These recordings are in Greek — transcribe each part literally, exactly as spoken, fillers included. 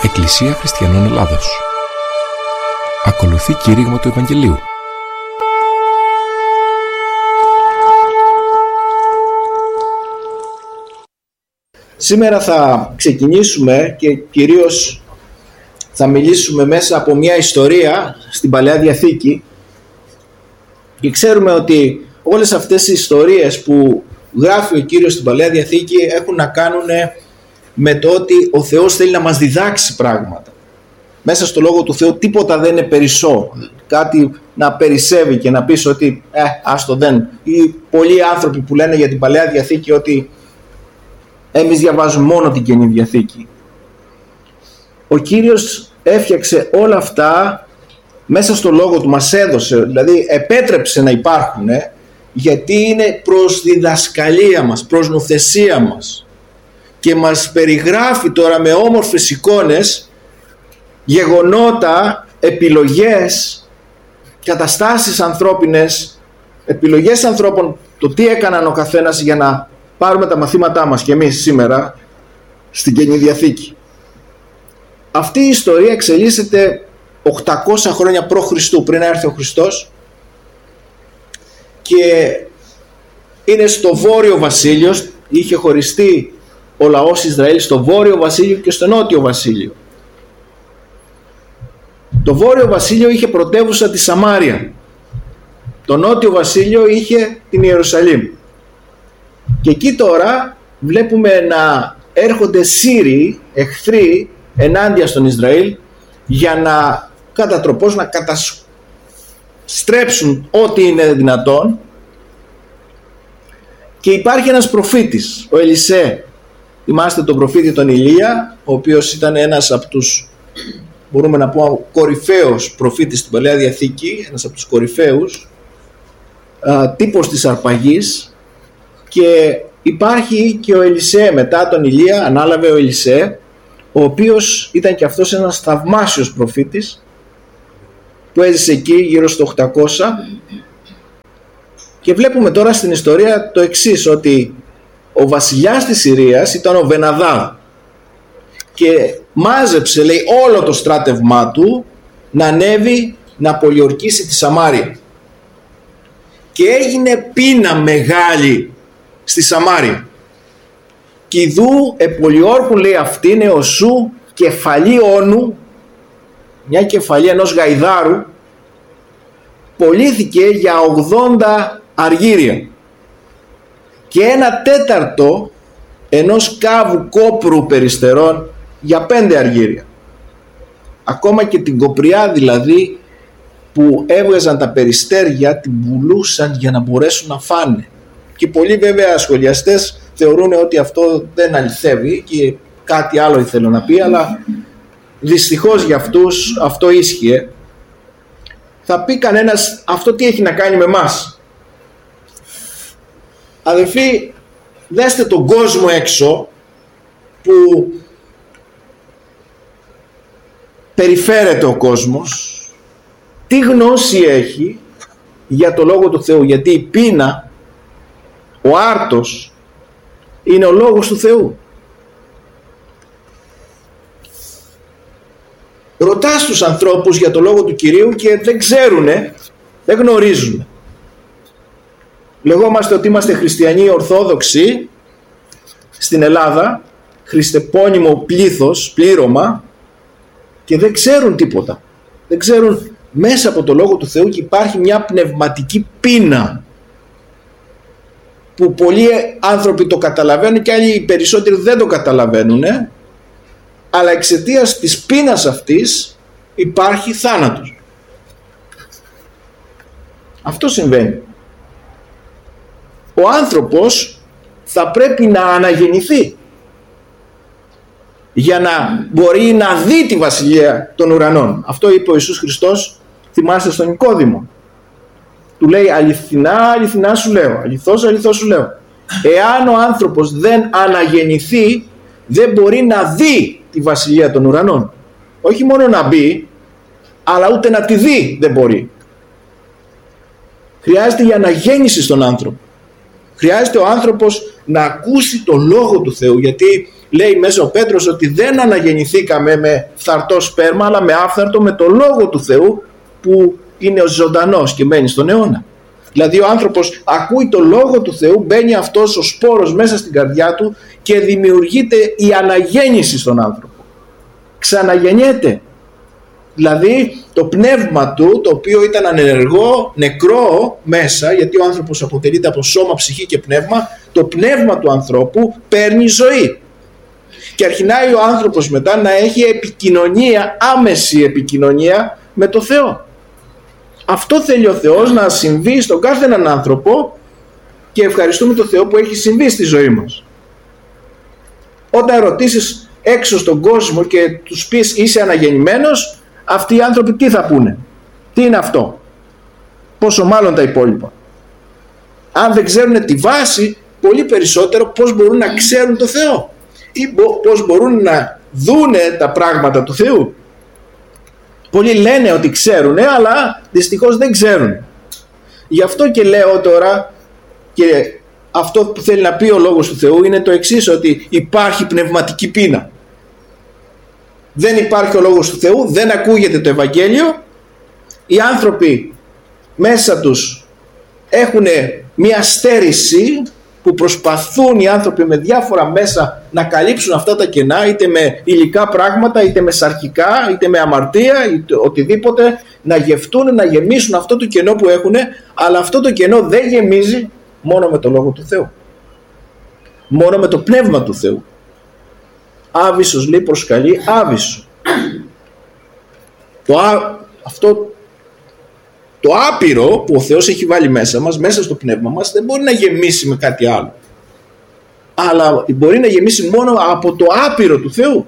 Εκκλησία Χριστιανών Ελλάδος. Ακολουθεί κήρυγμα του Ευαγγελίου. Σήμερα θα ξεκινήσουμε και κυρίως θα μιλήσουμε μέσα από μια ιστορία στην Παλαιά Διαθήκη, και ξέρουμε ότι όλες αυτές οι ιστορίες που γράφει ο Κύριος στην Παλαιά Διαθήκη έχουν να κάνουν με το ότι ο Θεός θέλει να μας διδάξει πράγματα. Μέσα στο Λόγο του Θεού τίποτα δεν είναι περισσό, κάτι να περισσεύει και να πεις ότι ε, άστο δεν. Ή πολλοί άνθρωποι που λένε για την Παλαιά Διαθήκη ότι εμείς διαβάζουμε μόνο την Καινή Διαθήκη. Ο Κύριος έφτιαξε όλα αυτά μέσα στο Λόγο του, μας έδωσε, δηλαδή επέτρεψε να υπάρχουν, γιατί είναι προς διδασκαλία μας, προς νοθεσία μας, και μας περιγράφει τώρα με όμορφες εικόνες γεγονότα, επιλογές, καταστάσεις ανθρώπινες, επιλογές ανθρώπων, το τι έκαναν ο καθένας για να πάρουμε τα μαθήματά μας και εμείς σήμερα στην Καινή Διαθήκη. Αυτή η ιστορία εξελίσσεται οκτακόσια χρόνια προ Χριστού, πριν έρθει ο Χριστός, και είναι στο Βόρειο Βασίλειο. Είχε χωριστεί ο λαός Ισραήλ στο Βόρειο Βασίλειο και στο Νότιο Βασίλειο. Το Βόρειο Βασίλειο είχε πρωτεύουσα τη Σαμάρια, το Νότιο Βασίλειο είχε την Ιερουσαλήμ. Και εκεί τώρα βλέπουμε να έρχονται Σύριοι, εχθροί ενάντια στον Ισραήλ, για να κατατροπώς να καταστρέψουν ό,τι είναι δυνατόν. Και υπάρχει ένας προφήτης, ο Ελισέ. Θυμάστε τον προφήτη τον Ηλία, ο οποίος ήταν ένας από τους, μπορούμε να πούμε, κορυφαίος προφήτης στην Παλαιά Διαθήκη, ένας από τους κορυφαίους, α, τύπος της αρπαγής. Και υπάρχει και ο Ελισέ, μετά τον Ηλία ανάλαβε ο Ελισέ, ο οποίος ήταν και αυτός ένας θαυμάσιος προφήτης που έζησε εκεί γύρω στο οκτακόσια. Και βλέπουμε τώρα στην ιστορία το εξής, ότι ο βασιλιάς της Συρίας ήταν ο Βεναδάδ και μάζεψε, λέει, όλο το στράτευμά του να ανέβει να πολιορκήσει τη Σαμάρια, και έγινε πείνα μεγάλη στη Σαμάρια. «Κι ιδού επολιόρκουν», λέει, αυτήν εωσού κεφαλή όνου, μια κεφαλή ενός γαϊδάρου, πωλήθηκε για ογδόντα αργύρια, και ένα τέταρτο ενός κάβου κόπρου περιστερών για πέντε αργύρια. Ακόμα και την κοπριά δηλαδή που έβγαζαν τα περιστέρια την πουλούσαν για να μπορέσουν να φάνε. Και πολλοί βέβαια σχολιαστές θεωρούν ότι αυτό δεν αληθεύει και κάτι άλλο ήθελε να πει, αλλά δυστυχώς για αυτούς αυτό ίσχυε. Θα πει κανένας, αυτό τι έχει να κάνει με μας? Αδελφοί, δέστε τον κόσμο έξω που περιφέρεται ο κόσμος, τι γνώση έχει για το Λόγο του Θεού, γιατί η πείνα, ο άρτος, είναι ο Λόγος του Θεού. Ρωτάς τους ανθρώπους για το Λόγο του Κυρίου και δεν ξέρουνε, δεν γνωρίζουν. Λεγόμαστε ότι είμαστε χριστιανοί ορθόδοξοι στην Ελλάδα, χριστεπώνυμο πλήθος, πλήρωμα, και δεν ξέρουν τίποτα. Δεν ξέρουν μέσα από το Λόγο του Θεού, και υπάρχει μια πνευματική πείνα που πολλοί άνθρωποι το καταλαβαίνουν και άλλοι περισσότεροι δεν το καταλαβαίνουν, αλλά εξαιτίας της πείνας αυτής υπάρχει θάνατος. Αυτό συμβαίνει. Ο άνθρωπος θα πρέπει να αναγεννηθεί για να μπορεί να δει τη βασιλεία των ουρανών. Αυτό είπε ο Ιησούς Χριστός, θυμάστε, στον Νικόδημο. Του λέει, αληθινά, αληθινά σου λέω, αληθώς, αληθώς σου λέω. Εάν ο άνθρωπος δεν αναγεννηθεί, δεν μπορεί να δει τη βασιλεία των ουρανών. Όχι μόνο να μπει, αλλά ούτε να τη δει δεν μπορεί. Χρειάζεται η αναγέννηση στον άνθρωπο. Χρειάζεται ο άνθρωπος να ακούσει το Λόγο του Θεού, γιατί λέει μέσα ο Πέτρος ότι δεν αναγεννηθήκαμε με φθαρτό σπέρμα, αλλά με άφθαρτο, με το Λόγο του Θεού που είναι ο ζωντανός και μένει στον αιώνα. Δηλαδή ο άνθρωπος ακούει το Λόγο του Θεού, μπαίνει αυτός ο σπόρος μέσα στην καρδιά του και δημιουργείται η αναγέννηση στον άνθρωπο. Ξαναγεννιέται. Δηλαδή το πνεύμα του, το οποίο ήταν ανενεργό, νεκρό μέσα, γιατί ο άνθρωπος αποτελείται από σώμα, ψυχή και πνεύμα, το πνεύμα του ανθρώπου παίρνει ζωή. Και αρχινάει ο άνθρωπος μετά να έχει επικοινωνία, άμεση επικοινωνία με το Θεό. Αυτό θέλει ο Θεός να συμβεί στον κάθε έναν άνθρωπο και ευχαριστούμε τον Θεό που έχει συμβεί στη ζωή μας. Όταν ρωτήσεις έξω στον κόσμο και τους πεις είσαι αναγεννημένος, αυτοί οι άνθρωποι τι θα πούνε? Τι είναι αυτό? Πόσο μάλλον τα υπόλοιπα. Αν δεν ξέρουν τη βάση, πολύ περισσότερο πώς μπορούν να ξέρουν το Θεό ή πώς μπορούν να δούνε τα πράγματα του Θεού. Πολλοί λένε ότι ξέρουν, αλλά δυστυχώς δεν ξέρουν. Γι' αυτό και λέω τώρα, και αυτό που θέλει να πει ο Λόγος του Θεού είναι το εξής, ότι υπάρχει πνευματική πείνα. Δεν υπάρχει ο Λόγος του Θεού, δεν ακούγεται το Ευαγγέλιο, οι άνθρωποι μέσα τους έχουν μια στέρηση που προσπαθούν οι άνθρωποι με διάφορα μέσα να καλύψουν αυτά τα κενά, είτε με υλικά πράγματα, είτε με σαρκικά, είτε με αμαρτία, είτε οτιδήποτε, να γευτούν, να γεμίσουν αυτό το κενό που έχουν, αλλά αυτό το κενό δεν γεμίζει μόνο με το Λόγο του Θεού. Μόνο με το Πνεύμα του Θεού. Άβυσσος λέει προσκαλεί άβυσσο. Το, α, αυτό το άπειρο που ο Θεός έχει βάλει μέσα μας, μέσα στο πνεύμα μας, δεν μπορεί να γεμίσει με κάτι άλλο. Αλλά μπορεί να γεμίσει μόνο από το άπειρο του Θεού.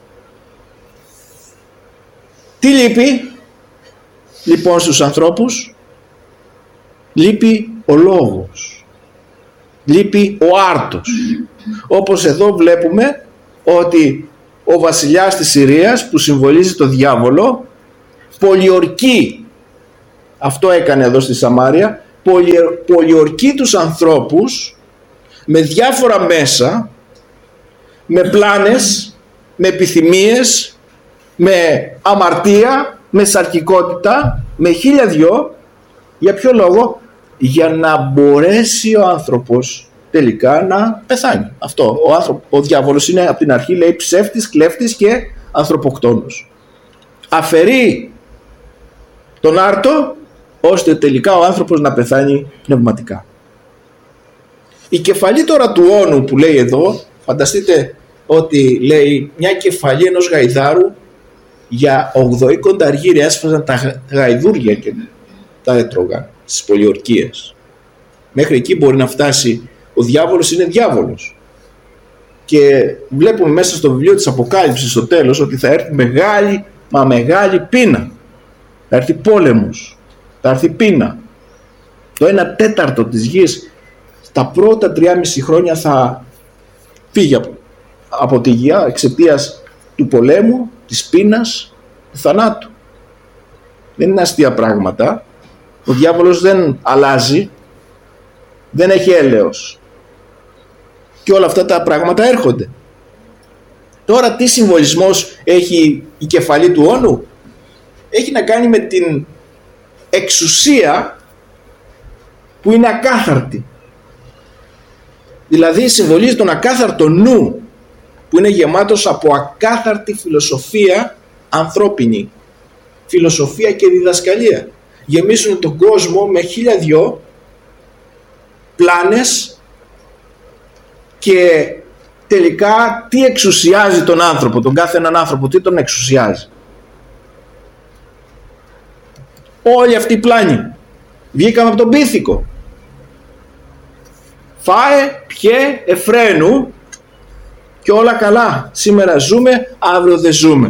Τι λείπει λοιπόν στους ανθρώπους? Λείπει ο λόγος. Λείπει ο άρτος. Όπως εδώ βλέπουμε ότι ο βασιλιάς της Συρίας, που συμβολίζει το διάβολο, πολιορκεί, αυτό έκανε εδώ στη Σαμάρια, πολιορκεί τους ανθρώπους με διάφορα μέσα, με πλάνες, με επιθυμίες, με αμαρτία, με σαρκικότητα, με χίλια δυο. Για ποιο λόγο? Για να μπορέσει ο άνθρωπος τελικά να πεθάνει. Αυτό. Ο, άνθρω... ο διάβολος είναι από την αρχή, λέει, ψεύτης, κλέφτης και ανθρωποκτόνος. Αφαιρεί τον άρτο ώστε τελικά ο άνθρωπος να πεθάνει πνευματικά. Η κεφαλή τώρα του όνου που λέει εδώ, φανταστείτε ότι λέει μια κεφαλή ενός γαϊδάρου, για ογδοήκοντα αργύρια έσφαζαν τα γαϊδούρια και τα έτρωγαν στις πολιορκίες. Μέχρι εκεί μπορεί να φτάσει. Ο διάβολος είναι διάβολος. Και βλέπουμε μέσα στο βιβλίο της Αποκάλυψης στο τέλος ότι θα έρθει μεγάλη, μα μεγάλη πείνα. Θα έρθει πόλεμος, θα έρθει πείνα. Το ένα τέταρτο της γης τα πρώτα τριάμιση χρόνια θα φύγει από, από τη γη εξαιτίας του πολέμου, της πείνας, του θανάτου. Δεν είναι αστεία πράγματα. Ο διάβολος δεν αλλάζει, δεν έχει έλεος. Και όλα αυτά τα πράγματα έρχονται. Τώρα τι συμβολισμός έχει η κεφαλή του όνου? Έχει να κάνει με την εξουσία που είναι ακάθαρτη. Δηλαδή συμβολίζει τον ακάθαρτο νου που είναι γεμάτος από ακάθαρτη φιλοσοφία ανθρώπινη. Φιλοσοφία και διδασκαλία. Γεμίσουν τον κόσμο με χίλια δυο πλάνες και τελικά τι εξουσιάζει τον άνθρωπο, τον κάθε έναν άνθρωπο, τι τον εξουσιάζει? Όλη αυτή η πλάνη. Βγήκαμε από τον πίθηκο. Φάε, πιέ, εφραίνου και όλα καλά. Σήμερα ζούμε, αύριο δεν ζούμε.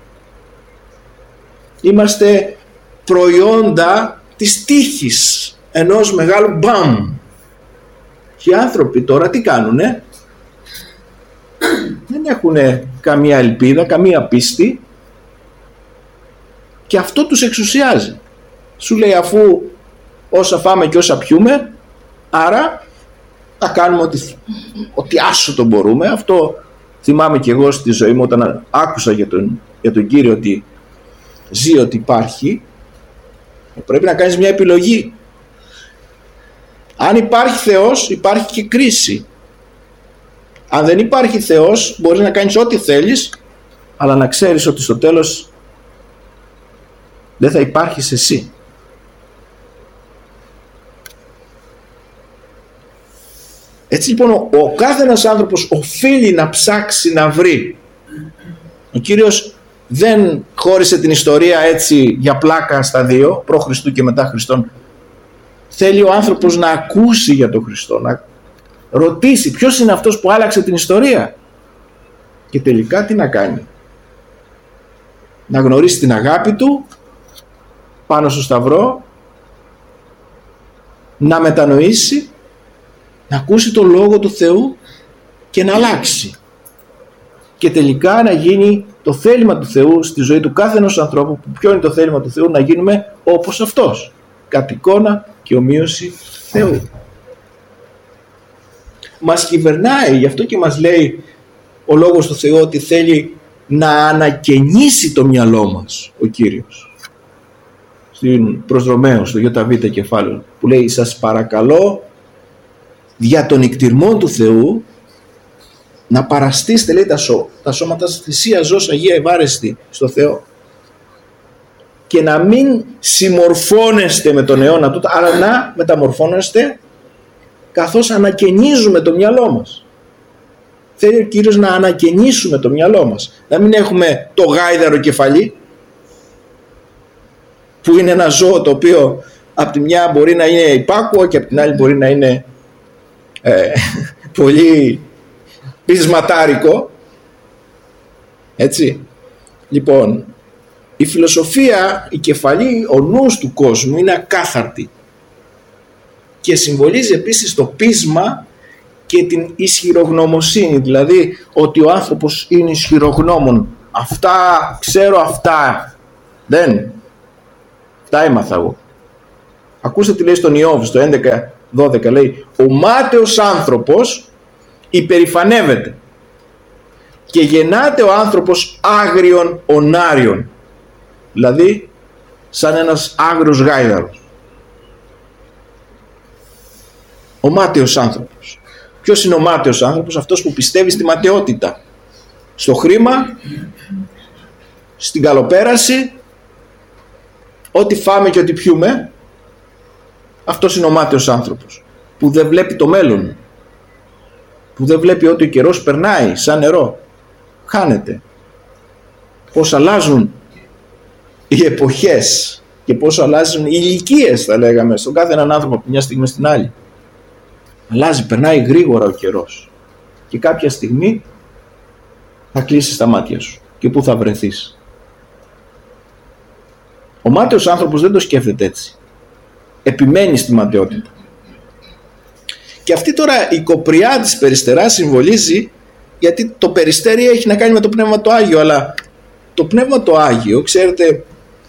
Είμαστε προϊόντα της τύχης ενός μεγάλου μπαμ. Και οι άνθρωποι τώρα τι κάνουνε? Δεν έχουν καμία ελπίδα, καμία πίστη και αυτό τους εξουσιάζει. Σου λέει αφού όσα φάμε και όσα πιούμε, άρα θα κάνουμε ότι, ότι άσο το μπορούμε, αυτό θυμάμαι και εγώ στη ζωή μου όταν άκουσα για τον, για τον Κύριο ότι ζει, ότι υπάρχει, πρέπει να κάνεις μια επιλογή. Αν υπάρχει Θεός, υπάρχει και κρίση. Αν δεν υπάρχει Θεός, μπορείς να κάνεις ό,τι θέλεις, αλλά να ξέρεις ότι στο τέλος δεν θα υπάρχεις εσύ. Έτσι λοιπόν ο, ο κάθε ένας άνθρωπος οφείλει να ψάξει να βρει. Ο Κύριος δεν χώρισε την ιστορία έτσι για πλάκα στα δύο, προ Χριστού και μετά Χριστόν. Θέλει ο άνθρωπος να ακούσει για τον Χριστό, να ρωτήσει ποιος είναι αυτός που άλλαξε την ιστορία. Και τελικά τι να κάνει? Να γνωρίσει την αγάπη του πάνω στο Σταυρό, να μετανοήσει, να ακούσει το Λόγο του Θεού και να αλλάξει. Και τελικά να γίνει το θέλημα του Θεού στη ζωή του κάθε ενός ανθρώπου. Που ποιο είναι το θέλημα του Θεού? Να γίνουμε όπως Αυτός, κατ' εικόνα και ομοίωση Θεού. Μας κυβερνάει, γι' αυτό και μας λέει ο Λόγος του Θεού ότι θέλει να ανακαινήσει το μυαλό μας ο Κύριος. Στην προς Ρωμαίους, στο ΙΒ κεφάλαιο, που λέει σας παρακαλώ δια των εκτιρμών του Θεού να παραστήσετε, λέει, τα, σώ, τα σώματα σας θυσία ζώσα Αγία ευάρεστη στο Θεό και να μην συμμορφώνεστε με τον αιώνα τούτο, αλλά να μεταμορφώνεστε καθώς ανακαινίζουμε το μυαλό μας. Θέλει ο Κύριος να ανακαινήσουμε το μυαλό μας, να μην έχουμε το γάιδαρο κεφαλί που είναι ένα ζώο το οποίο από τη μια μπορεί να είναι υπάκουο και από την άλλη μπορεί να είναι ε, πολύ πεισματάρικο. Έτσι. Λοιπόν, η φιλοσοφία, η κεφαλή, ο νους του κόσμου είναι ακάθαρτη και συμβολίζει επίσης το πείσμα και την ισχυρογνωμοσύνη, δηλαδή ότι ο άνθρωπος είναι ισχυρογνώμων. Αυτά ξέρω, αυτά δεν, αυτά έμαθα εγώ. Ακούστε τι λέει στον Ιώβ στο έντεκα δώδεκα, λέει ο μάταιος άνθρωπος υπερηφανεύεται και γεννάται ο άνθρωπος άγριον ονάριον, δηλαδή σαν ένας άγριος γάιδαρος. Ο μάταιος άνθρωπος. Ποιος είναι ο μάταιος άνθρωπος? Αυτός που πιστεύει στη ματαιότητα, στο χρήμα, στην καλοπέραση, ό,τι φάμε και ό,τι πιούμε. Αυτός είναι ο μάταιος άνθρωπος που δεν βλέπει το μέλλον, που δεν βλέπει ότι ο καιρός περνάει σαν νερό, χάνεται, πως αλλάζουν οι εποχές και πως αλλάζουν οι ηλικίες, θα λέγαμε, στον κάθε έναν άνθρωπο από μια στιγμή στην άλλη. Αλλάζει, περνάει γρήγορα ο καιρός και κάποια στιγμή θα κλείσεις τα μάτια σου και πού θα βρεθείς. Ο μάταιος άνθρωπος δεν το σκέφτεται έτσι, επιμένει στη ματαιότητα. Και αυτή τώρα η κοπριά της περιστεράς συμβολίζει, γιατί το περιστέρι έχει να κάνει με το Πνεύμα το Άγιο, αλλά το Πνεύμα το Άγιο, ξέρετε,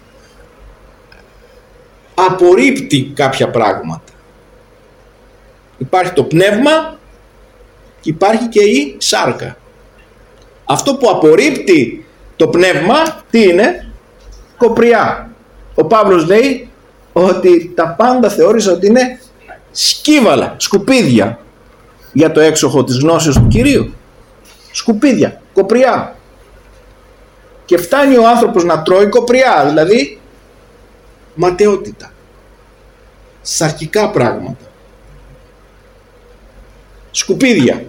απορρίπτει κάποια πράγματα. Υπάρχει το πνεύμα και υπάρχει και η σάρκα. Αυτό που απορρίπτει το πνεύμα, τι είναι? Κοπριά. Ο Παύλος λέει ότι τα πάντα θεώρησα ότι είναι σκύβαλα, σκουπίδια για το έξοχο της γνώσης του Κυρίου. Σκουπίδια, κοπριά. Και φτάνει ο άνθρωπος να τρώει κοπριά, δηλαδή ματαιότητα, σαρκικά πράγματα, σκουπίδια.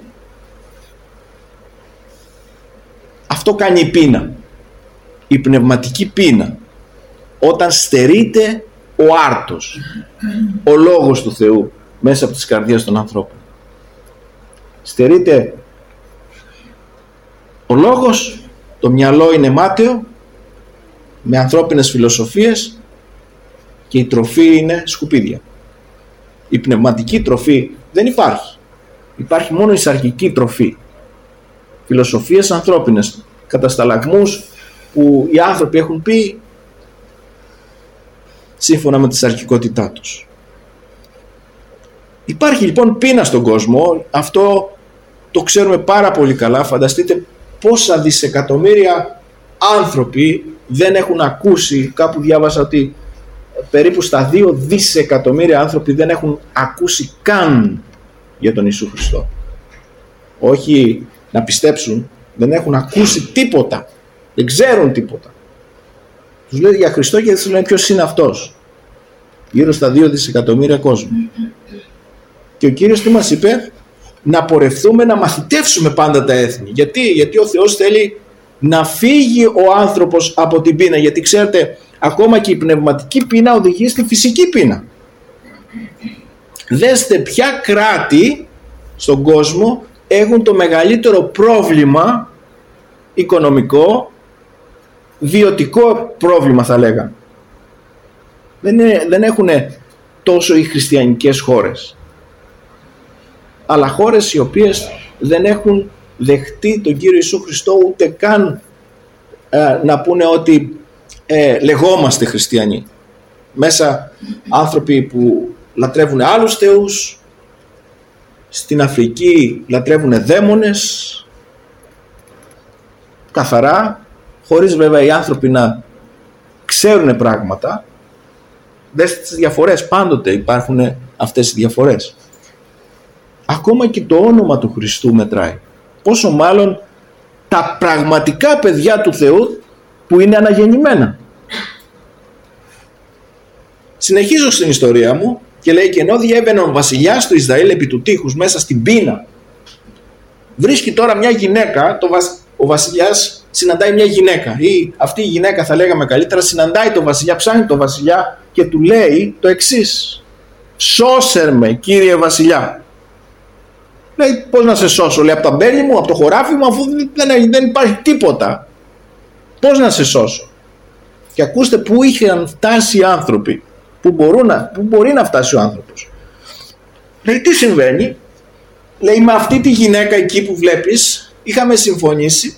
Αυτό κάνει η πείνα, η πνευματική πείνα, όταν στερείται ο άρτος, ο λόγος του Θεού μέσα από τις καρδιές των ανθρώπων. Στερείται ο λόγος, το μυαλό είναι μάταιο με ανθρώπινες φιλοσοφίες και η τροφή είναι σκουπίδια. Η πνευματική τροφή δεν υπάρχει. Υπάρχει μόνο η σαρκική τροφή. Φιλοσοφίες ανθρώπινες, κατασταλαγμούς που οι άνθρωποι έχουν πει σύμφωνα με τη σαρκικότητά τους. Υπάρχει λοιπόν πείνα στον κόσμο, αυτό το ξέρουμε πάρα πολύ καλά. Φανταστείτε πόσα δισεκατομμύρια άνθρωποι δεν έχουν ακούσει, κάπου διάβασα ότι περίπου στα δύο δισεκατομμύρια άνθρωποι δεν έχουν ακούσει καν για τον Ιησού Χριστό. Όχι να πιστέψουν, δεν έχουν ακούσει τίποτα, δεν ξέρουν τίποτα. Τους λέει για Χριστό και τους λένε ποιος είναι αυτός. Γύρω στα δύο δισεκατομμύρια κόσμου. Και ο Κύριος τι μας είπε? Να πορευθούμε, να μαθητεύσουμε πάντα τα έθνη. Γιατί? Γιατί ο Θεός θέλει να φύγει ο άνθρωπος από την πείνα. Γιατί ξέρετε, ακόμα και η πνευματική πείνα οδηγεί στη φυσική πείνα. Δέστε ποια κράτη στον κόσμο έχουν το μεγαλύτερο πρόβλημα οικονομικό, βιωτικό πρόβλημα θα λέγαμε. Δεν, είναι, δεν έχουν τόσο οι χριστιανικές χώρες, αλλά χώρες οι οποίες δεν έχουν δεχτεί τον Κύριο Ιησού Χριστό ούτε καν ε, να πούνε ότι ε, λεγόμαστε χριστιανοί. Μέσα άνθρωποι που λατρεύουν άλλους θεούς, στην Αφρική λατρεύουν δαίμονες, καθαρά, χωρίς βέβαια οι άνθρωποι να ξέρουν πράγματα. Δέστε τις διαφορές, πάντοτε υπάρχουν αυτές οι διαφορές. Ακόμα και το όνομα του Χριστού μετράει. Πόσο μάλλον τα πραγματικά παιδιά του Θεού που είναι αναγεννημένα. Συνεχίζω στην ιστορία μου και λέει: και ενώ διέβαινε ο βασιλιάς του Ισραήλ επί του τείχους μέσα στην πείνα, βρίσκει τώρα μια γυναίκα, το βασ... ο βασιλιάς συναντάει μια γυναίκα, ή αυτή η γυναίκα θα λέγαμε καλύτερα συναντάει τον βασιλιά, ψάχνει τον βασιλιά και του λέει το εξής: σώσερ με κύριε βασιλιά. Λέει: πώς να σε σώσω? Λέει: από τα μπέλη μου, από το χωράφι μου, αφού δεν, δεν υπάρχει τίποτα. Πώς να σε σώσω? Και ακούστε πού είχαν φτάσει οι άνθρωποι, που, μπορούν να, που μπορεί να φτάσει ο άνθρωπος. Λέει: τι συμβαίνει? Λέει: με αυτή τη γυναίκα εκεί που βλέπεις είχαμε συμφωνήσει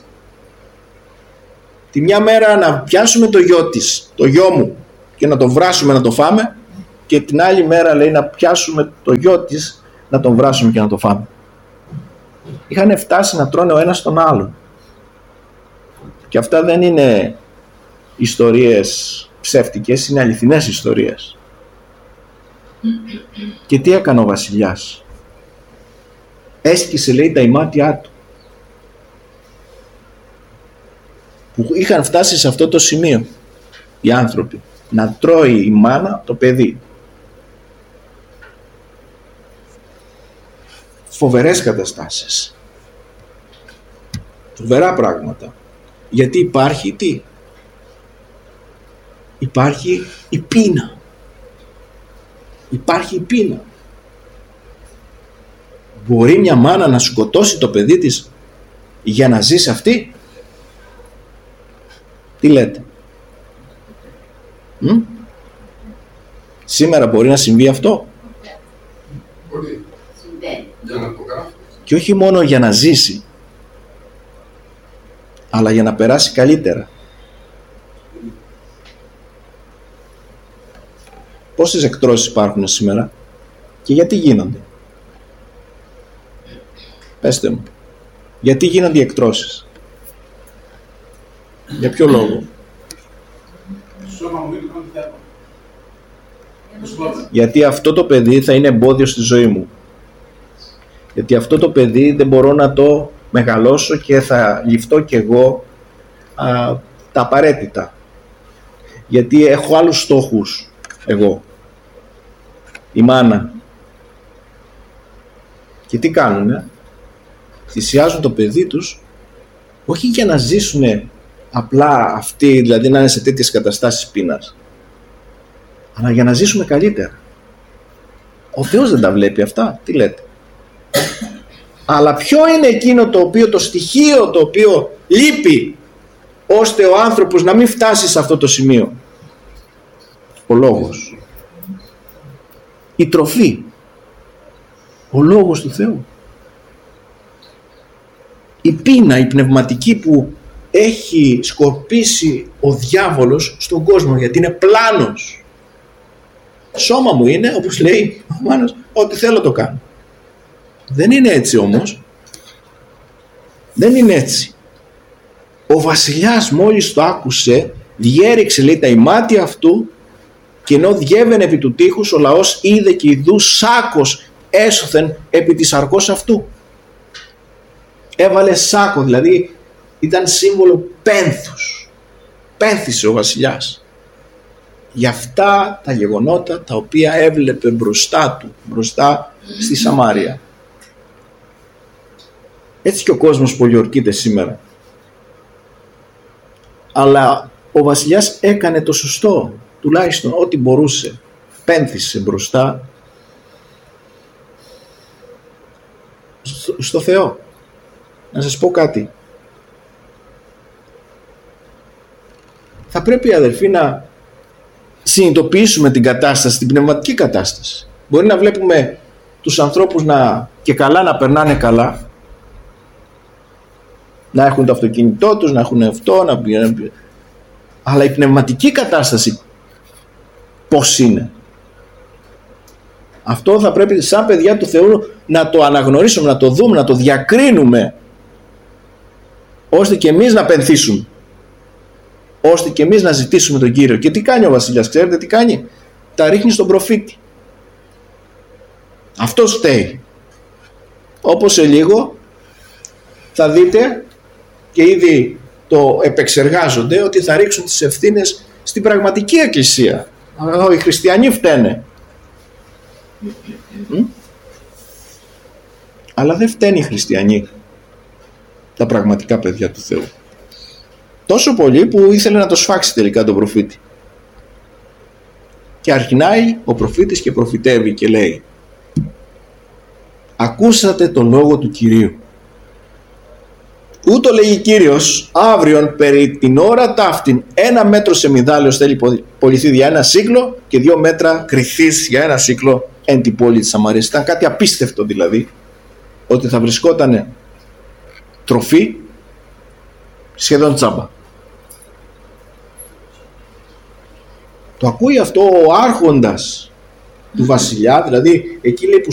τη μια μέρα να πιάσουμε το γιο της, το γιο μου, και να το βράσουμε να το φάμε, και την άλλη μέρα λέει να πιάσουμε το γιο της, να τον βράσουμε και να το φάμε. Είχαν φτάσει να τρώνε ο ένας τον άλλον. Και αυτά δεν είναι ιστορίες ψεύτικες, είναι αληθινές ιστορίες. Και τι έκανε ο βασιλιάς? Έσκησε, λέει, τα ημάτια του, που είχαν φτάσει σε αυτό το σημείο οι άνθρωποι, να τρώει η μάνα το παιδί. Φοβερές καταστάσεις, φοβερά πράγματα. Γιατί υπάρχει τι? Υπάρχει η πείνα. Υπάρχει η πείνα. Μπορεί μια μάνα να σκοτώσει το παιδί της για να ζήσει αυτή? Τι λέτε? Μ? Σήμερα μπορεί να συμβεί αυτό? Μπορεί. Για να το γράφει. Και όχι μόνο για να ζήσει, αλλά για να περάσει καλύτερα. Πόσες εκτρώσεις υπάρχουν σήμερα και γιατί γίνονται? Πέστε μου, γιατί γίνονται οι εκτρώσεις? Για ποιο λόγο? Γιατί αυτό το παιδί θα είναι εμπόδιο στη ζωή μου. Γιατί αυτό το παιδί δεν μπορώ να το μεγαλώσω και θα ληφθώ κι εγώ α, τα απαραίτητα. Γιατί έχω άλλους στόχους εγώ. Η μάνα. Και τι κάνουνε? Θυσιάζουν το παιδί τους όχι για να ζήσουν απλά αυτοί, δηλαδή να είναι σε τέτοιες καταστάσεις πείνας, αλλά για να ζήσουμε καλύτερα. Ο Θεός δεν τα βλέπει αυτά? Τι λέτε? Αλλά ποιο είναι εκείνο το οποίο, το στοιχείο το οποίο λείπει ώστε ο άνθρωπος να μην φτάσει σε αυτό το σημείο? Ο λόγος, η τροφή, ο λόγος του Θεού, η πείνα, η πνευματική που έχει σκορπίσει ο διάβολος στον κόσμο, γιατί είναι πλάνος. Σώμα μου είναι, όπως λέει ο Μάνος, ό,τι θέλω το κάνω. Δεν είναι έτσι όμως. Δεν είναι έτσι. Ο βασιλιάς μόλις το άκουσε, διέριξε, λέει, τα ημάτια αυτού, και ενώ διέβαινε επί του τείχους, ο λαός είδε και ιδού σάκος έσωθεν επί της αρκός αυτού. Έβαλε σάκο, δηλαδή ήταν σύμβολο πένθους. Πένθησε ο βασιλιάς για αυτά τα γεγονότα τα οποία έβλεπε μπροστά του, μπροστά στη Σαμάρια. Έτσι και ο κόσμος πολιορκείται σήμερα. Αλλά ο βασιλιάς έκανε το σωστό, τουλάχιστον ό,τι μπορούσε. Πένθησε μπροστά στο, στο Θεό. Να σας πω κάτι. Θα πρέπει, αδελφοί, να συνειδητοποιήσουμε την κατάσταση, την πνευματική κατάσταση. Μπορεί να βλέπουμε τους ανθρώπους να, και καλά να περνάνε καλά, να έχουν το αυτοκίνητό τους, να έχουν αυτό, να πηγαίνουν. Αλλά η πνευματική κατάσταση πώς είναι? Αυτό θα πρέπει σαν παιδιά του Θεού να το αναγνωρίσουμε, να το δούμε, να το διακρίνουμε, ώστε και εμείς να πενθήσουμε, ώστε και εμείς να ζητήσουμε τον Κύριο. Και τι κάνει ο βασιλιάς? Ξέρετε τι κάνει? Τα ρίχνει στον προφήτη. Αυτός φταίει. Όπως σε λίγο θα δείτε, και ήδη το επεξεργάζονται, ότι θα ρίξουν τις ευθύνες στην πραγματική εκκλησία. Οι χριστιανοί φταίνε. Μ? Αλλά δεν φταίνουν οι χριστιανοί, τα πραγματικά παιδιά του Θεού. Τόσο πολύ που ήθελε να το σφάξει τελικά τον προφήτη. Και αρχινάει ο προφήτης και προφητεύει και λέει: ακούσατε τον λόγο του Κυρίου. Ούτω λέγει Κύριος, αύριον περί την ώρα ταύτην ένα μέτρο σεμιδάλεως θέλει πωληθεί για ένα σύκλο και δύο μέτρα κρυθής για ένα σύκλο εν την πόλη της Σαμαρίας. Ήταν κάτι απίστευτο, δηλαδή, ότι θα βρισκόταν τροφή σχεδόν τσάμπα. Το ακούει αυτό ο άρχοντας του βασιλιά, δηλαδή εκεί λέει που